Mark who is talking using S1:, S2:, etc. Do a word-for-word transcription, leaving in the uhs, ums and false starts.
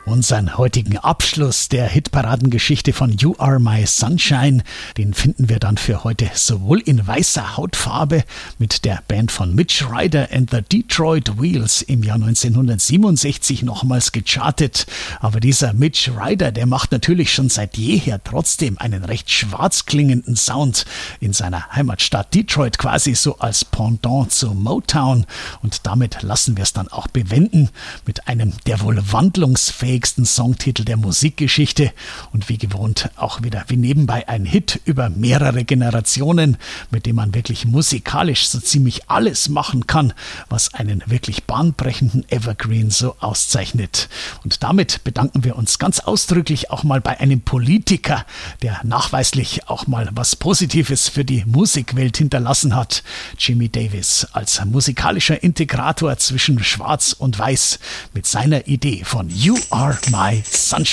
S1: Unseren heutigen Abschluss der Hitparadengeschichte von You Are My Sunshine, den finden wir dann für heute sowohl in weißer Hautfarbe mit der Band von Mitch Ryder and the Detroit Wheels im Jahr neunzehnhundertsiebenundsechzig nochmals gechartet. Aber dieser Mitch Ryder, der macht natürlich schon seit jeher trotzdem einen recht schwarz klingenden Sound in seiner Heimatstadt Detroit, quasi so als Pendant zu Motown. Und damit lassen wir es dann auch bewenden mit einem der wohl wandlungsfähigsten Songtitel der Musikgeschichte und wie gewohnt auch wieder wie nebenbei ein Hit über mehrere Generationen, mit dem man wirklich musikalisch so ziemlich alles machen kann, was einen wirklich bahnbrechenden Evergreen so auszeichnet. Und damit bedanken wir uns ganz ausdrücklich auch mal bei einem Politiker, der nachweislich auch mal was Positives für die Musikwelt hinterlassen hat. Jimmy Davis als musikalischer Integrator zwischen Schwarz und Weiß mit seiner Idee von You Are My Sunshine.